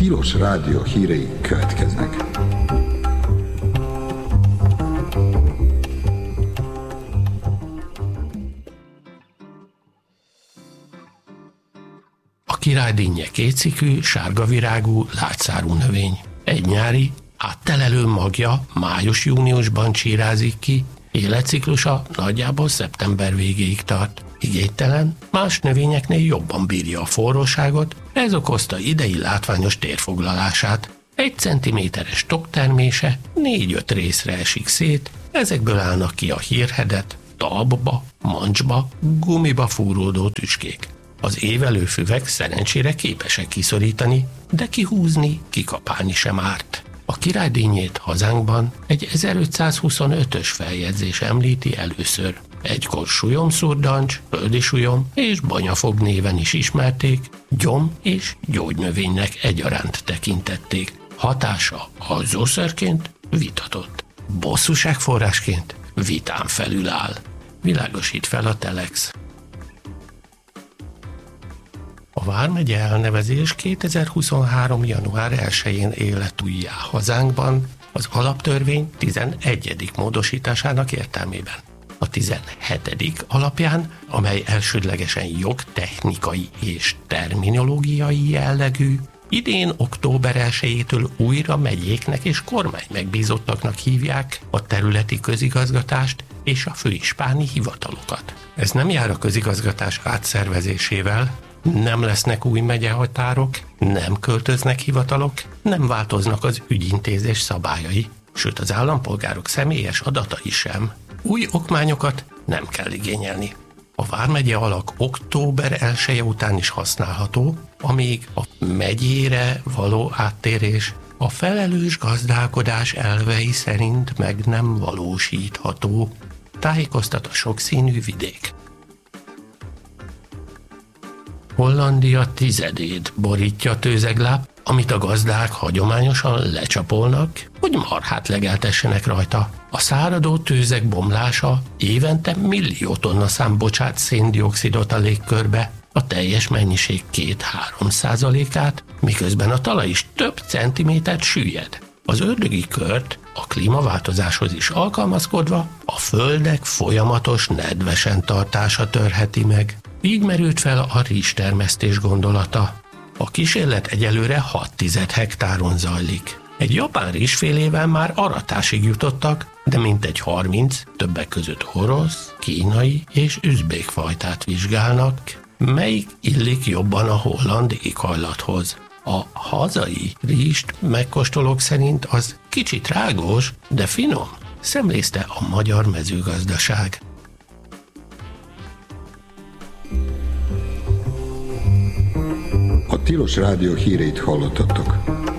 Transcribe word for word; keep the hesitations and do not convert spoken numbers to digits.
Tilos Rádió hírei következnek. A királydínnye kétszikű, sárgavirágú, lágyszárú növény. Egy nyári, áttelelő magja május-júniusban csírázik ki, életciklusa nagyjából szeptember végéig tart. Igénytelen, más növényeknél jobban bírja a forróságot, ez okozta idei látványos térfoglalását. Egy centiméteres toktermése négy-öt részre esik szét, ezekből állnak ki a hírhedet, talpba, mancsba, gumiba fúródó tüskék. Az évelő füvek szerencsére képesek kiszorítani, de kihúzni, kikapálni sem árt. A királydínyét hazánkban egy ezerötszázhuszonötös feljegyzés említi először. Egykor sujomszurdancs, földi sujom és banyafog néven is ismerték, gyom és gyógynövénynek egyaránt tekintették. Hatása alzószerként vitatott. Bosszúságforrásként vitán felül áll. Világosít fel a Telex. A vármegye elnevezés kétezer-huszonhárom. január elsején élet újjá hazánkban az alaptörvény tizenegyedik módosításának értelmében. A tizenhetedik alapján, amely elsődlegesen jogtechnikai és terminológiai jellegű, idén október elsejétől újra megyéknek és kormány megbízottaknak hívják a területi közigazgatást és a főispáni hivatalokat. Ez nem jár a közigazgatás átszervezésével, nem lesznek új megyehatárok, nem költöznek hivatalok, nem változnak az ügyintézés szabályai, sőt az állampolgárok személyes adatai sem. Új okmányokat nem kell igényelni. A vármegye alak október elseje után is használható, amíg a megyére való áttérés a felelős gazdálkodás elvei szerint meg nem valósítható, tájékoztat a sokszínű vidék. Hollandia tizedét borítja tőzegláp, amit a gazdák hagyományosan lecsapolnak, hogy marhát legeltessenek rajta. A száradó tőzeg bomlása évente millió tonna szám bocsát széndioxidot a légkörbe, a teljes mennyiség két-három százalékát, miközben a talaj is több centimétert süllyed. Az ördögi kört a klímaváltozáshoz is alkalmazkodva a földek folyamatos nedvesen tartása törheti meg. Így merült fel a rizstermesztés gondolata. A kísérlet egyelőre hat tized hektáron zajlik. Egy japán rizsfélével már aratásig jutottak, de mintegy harminc, többek között orosz, kínai és üzbék fajtát vizsgálnak, melyik illik jobban a holland éghajlathoz. A hazai rizst megkóstolók szerint az kicsit rágós, de finom, szemlézte a magyar mezőgazdaság. A Tilos Rádió híreit hallottatok.